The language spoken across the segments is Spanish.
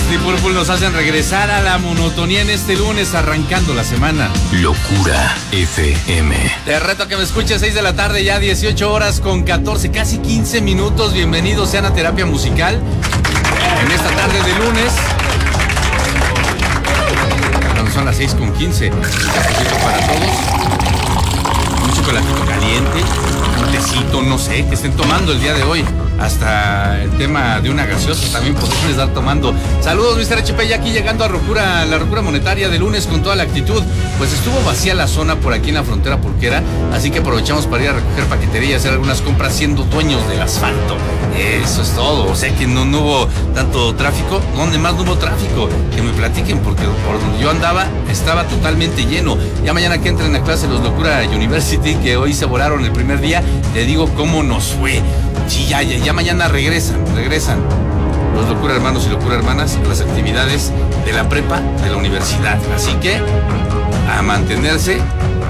Deep Purple nos hacen regresar a la monotonía en este lunes, arrancando la semana. Locura FM. Te reto a que me escuches 6 de la tarde, ya 18 horas con 14, casi 15 minutos. Bienvenidos sean a Terapia Musical en esta tarde de lunes. Cuando son las 6 con 15. Un cafecito para todos. Un chocolatito caliente, un tecito, no sé, que estén tomando el día de hoy. Hasta el tema de una gaseosa también podemos estar tomando. Saludos, Mr. HP, ya aquí llegando a la locura monetaria de lunes con toda la actitud. Pues estuvo vacía la zona por aquí en la frontera pulquera, así que aprovechamos para ir a recoger paquetería y hacer algunas compras siendo dueños del asfalto. Eso es todo. O sea que no hubo tanto tráfico. ¿Dónde más no hubo tráfico? Que me platiquen, porque por donde yo andaba estaba totalmente lleno. Ya mañana que entren a clase los Locura University, que hoy se volaron el primer día, te digo cómo nos fue. Sí, ya mañana regresan los Locura Hermanos y Locura Hermanas a las actividades de la prepa de la universidad. Así que a mantenerse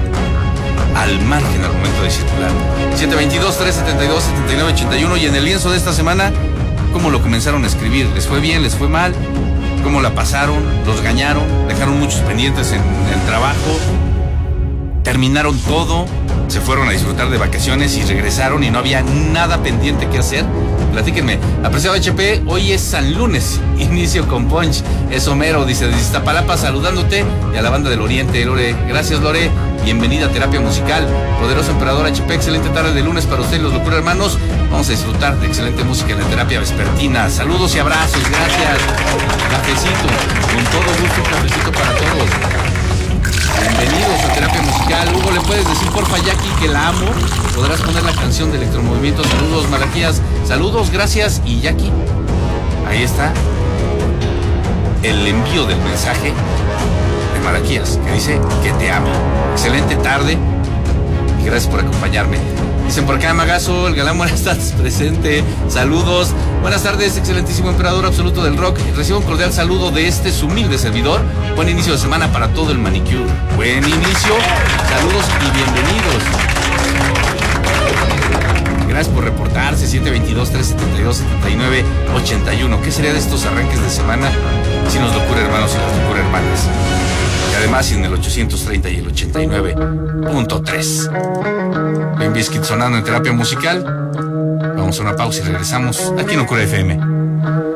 al margen al momento de circular. 722-372-7981. Y en el lienzo de esta semana, ¿cómo lo comenzaron a escribir? ¿Les fue bien? ¿Les fue mal? ¿Cómo la pasaron? ¿Los gañaron? ¿Dejaron muchos pendientes en el trabajo? ¿Terminaron todo? ¿Se fueron a disfrutar de vacaciones y regresaron y no había nada pendiente que hacer? Platíquenme. Apreciado HP, hoy es San Lunes, inicio con Punch. Es Homero, dice, desde Iztapalapa, saludándote, y a la banda del Oriente, Lore. Gracias, Lore. Bienvenida a Terapia Musical. Poderoso Emperador HP, excelente tarde de lunes para ustedes, los Locura Hermanos. Vamos a disfrutar de excelente música en la terapia vespertina. Saludos y abrazos, gracias. Cafecito, con todo gusto, un cafecito para todos. Bienvenidos a Terapia Musical. Hugo, ¿le puedes decir porfa a Jackie que la amo? Podrás poner la canción de Electromovimiento. Saludos, Malaquías. Saludos, gracias. Y Jackie, ahí está el envío del mensaje de Malaquías, que dice que te ama. Excelente tarde y gracias por acompañarme. Dicen por acá, Magazo, el galán, buenas tardes, presente. Saludos. Buenas tardes, excelentísimo emperador absoluto del rock. Recibo un cordial saludo de su humilde servidor. Buen inicio de semana para todo el manicure. Buen inicio. Saludos y bienvenidos. Gracias por reportarse. 722-372-7981. ¿Qué sería de estos arranques de semana sin los Locura Hermanos y las Locura Hermanas? Y además sin el 830 y el 89.3. Limp Bizkit sonando en Terapia Musical. Vamos a una pausa y regresamos aquí en Locura FM.